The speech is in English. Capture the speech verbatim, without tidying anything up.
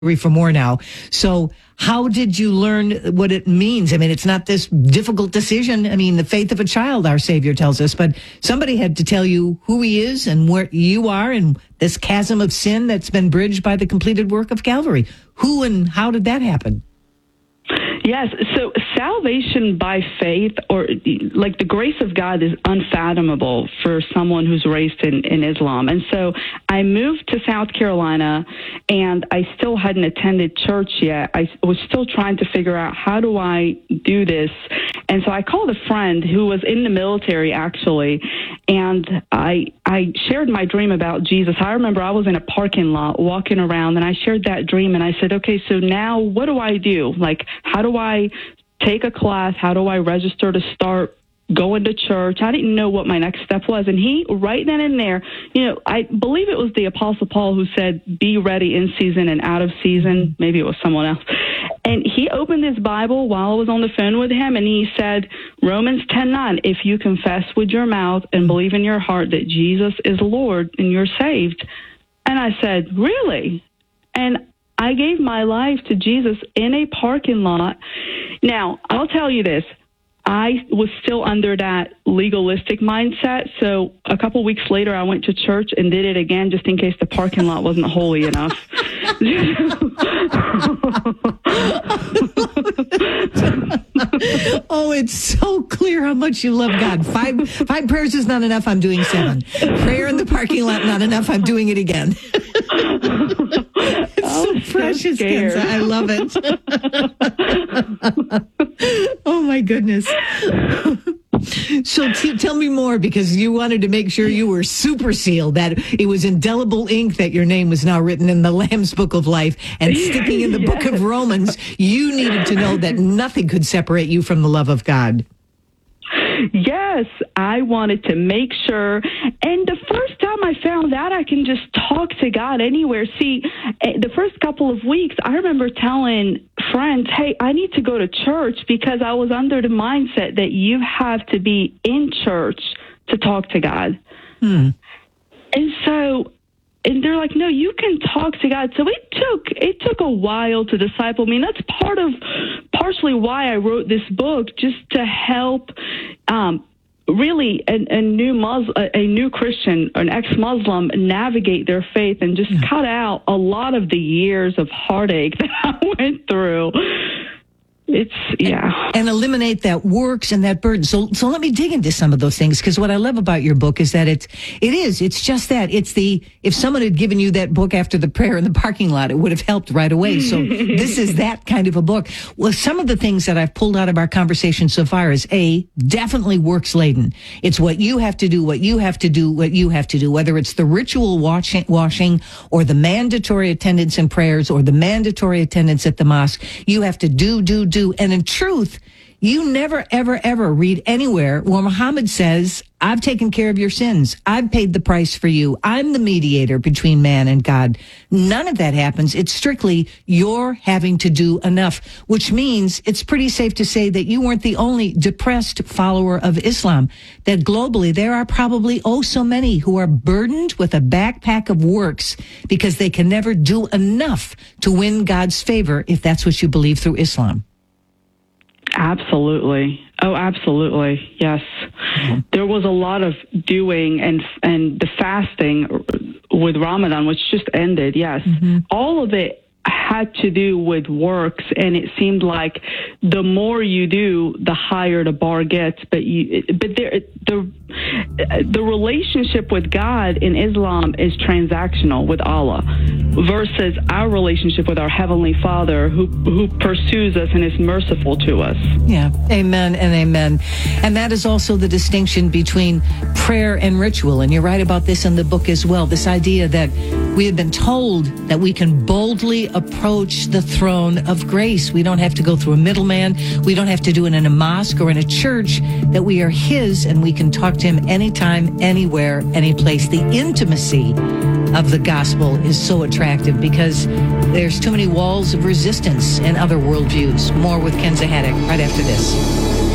for more now. So how did you learn what it means? I mean, it's not this difficult decision. I mean, the faith of a child, our Savior tells us, but somebody had to tell you who he is and where you are and this chasm of sin that's been bridged by the completed work of Calvary. Who and how did that happen? Yes, so salvation by faith, or like the grace of God, is unfathomable for someone who's raised in, in Islam. And so I moved to South Carolina, and I still hadn't attended church yet. I was still trying to figure out, how do I do this? And so I called a friend who was in the military, actually, and I I shared my dream about Jesus. I remember I was in a parking lot walking around, and I shared that dream, and I said, okay, so now what do I do? Like, how do I take a class? How do I register to start going to church? I didn't know what my next step was. And he, right then and there, you know, I believe it was the Apostle Paul who said, be ready in season and out of season. Maybe it was someone else. And he opened his Bible while I was on the phone with him, and he said, Romans ten nine, if you confess with your mouth and believe in your heart that Jesus is Lord, and you're saved. And I said, really? And I gave my life to Jesus in a parking lot. Now, I'll tell you this. I was still under that legalistic mindset. So a couple weeks later, I went to church and did it again, just in case the parking lot wasn't holy enough. Oh, it's so clear how much you love God. Five, five prayers is not enough. I'm doing seven. Prayer in the parking lot, not enough. I'm doing it again. It's so precious, so Kenza. I love it. Oh, my goodness. So t- tell me more, because you wanted to make sure you were super sealed, that it was indelible ink, that your name was now written in the Lamb's Book of Life and sticking in the yes. Book of Romans. You needed to know that nothing could separate you from the love of God. Yes, I wanted to make sure. And the first time I found out I can just talk to God anywhere. See, the first couple of weeks, I remember telling friends, hey, I need to go to church, because I was under the mindset that you have to be in church to talk to God. Hmm. And so, and they're like, no, you can talk to God. So it took, it took a while to disciple me. And that's part of, partially why I wrote this book, just to help um, really a, a new Muslim, a, a new Christian, an ex-Muslim navigate their faith, and just yeah. cut out a lot of the years of heartache that I went through. It's, yeah. And, and eliminate that works and that burden. So, so let me dig into some of those things, because what I love about your book is that it's, it is, it's just that. It's the, if someone had given you that book after the prayer in the parking lot, it would have helped right away. So this is that kind of a book. Well, some of the things that I've pulled out of our conversation so far is A, definitely works laden. It's what you have to do, what you have to do, what you have to do, whether it's the ritual washing, washing or the mandatory attendance in prayers or the mandatory attendance at the mosque. You have to do, do, do. And in truth, you never, ever, ever read anywhere where Muhammad says, I've taken care of your sins. I've paid the price for you. I'm the mediator between man and God. None of that happens. It's strictly you're having to do enough, which means it's pretty safe to say that you weren't the only depressed follower of Islam, that globally there are probably oh so many who are burdened with a backpack of works because they can never do enough to win God's favor, if that's what you believe through Islam. Absolutely. Oh, absolutely. Yes. Mm-hmm. There was a lot of doing, and and the fasting with Ramadan, which just ended. Yes. Mm-hmm. All of it had to do with works, and it seemed like the more you do, the higher the bar gets. But you, but there, the the relationship with God in Islam is transactional with Allah, versus our relationship with our Heavenly Father, who who pursues us and is merciful to us. Yeah, amen and amen. And that is also the distinction between prayer and ritual. And you're right about this in the book as well. This idea that we have been told that we can boldly approach the throne of grace. We don't have to go through a middleman. We don't have to do it in a mosque or in a church, that we are His and we can talk to Him anytime, anywhere, any place. The intimacy of the gospel is so attractive because there's too many walls of resistance in other worldviews. More with Kenza Haddock right after this.